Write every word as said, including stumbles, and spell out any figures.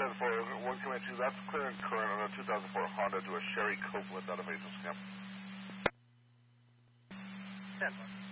ten four, one command two, that's clearing current on a two thousand four Honda to a Sherry Copeland out of Angels Camp. ten four.